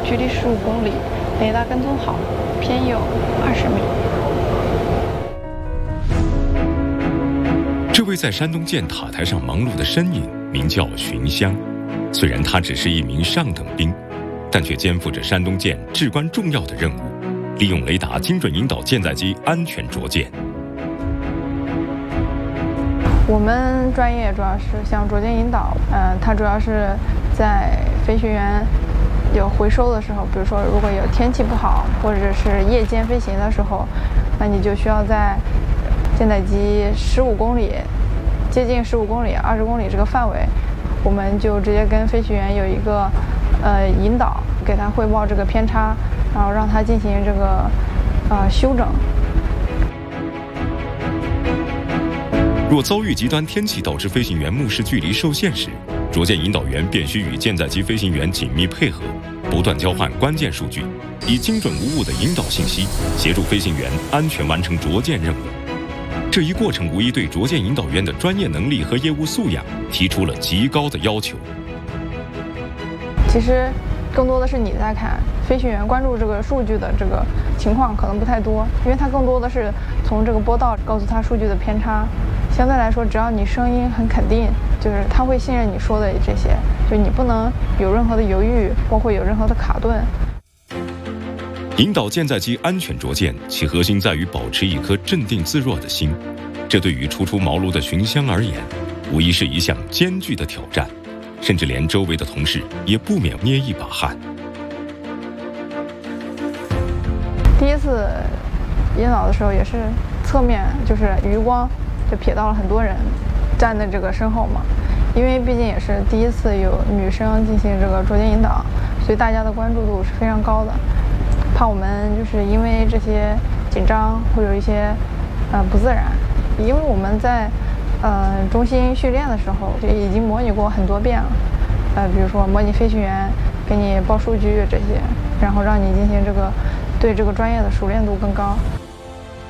距离15公里，雷达跟踪好，偏右20米。 这位在山东舰塔台上忙碌的身影名叫荀湘，虽然他只是一名上等兵，但却肩负着山东舰至关重要的任务，利用雷达精准引导舰载机安全着舰。 我们专业主要是像着舰引导，它主要是在飞行员有回收的时候，比如说如果有天气不好，或者是夜间飞行的时候，那你就需要在舰载机15公里，接近15公里、20公里这个范围，我们就直接跟飞行员有一个引导，给他汇报这个偏差，然后让他进行这个修整。 若遭遇极端天气导致飞行员目视距离受限时，着舰引导员便需与舰载机飞行员紧密配合，不断交换关键数据，以精准无误的引导信息，协助飞行员安全完成着舰任务。这一过程无疑对着舰引导员的专业能力和业务素养提出了极高的要求。 其实更多的是你在看，飞行员关注这个数据的这个情况可能不太多，因为他更多的是从这个波道告诉他数据的偏差。相对来说，只要你声音很肯定，就是他会信任你说的这些，就你不能有任何的犹豫，包括有任何的卡顿。 引导舰载机安全着舰，其核心在于保持一颗镇定自若的心。这对于初出茅庐的荀湘而言，无疑是一项艰巨的挑战，甚至连周围的同事也不免捏一把汗。 第一次引导的时候，也是侧面就是余光就瞥到了很多人站在这个身后嘛，因为毕竟也是第一次有女生进行这个着舰引导，所以大家的关注度是非常高的，怕我们就是因为这些紧张或者一些不自然，因为我们在中心训练的时候就已经模拟过很多遍了，比如说模拟飞行员给你报数据这些，然后让你进行这个对这个专业的熟练度更高。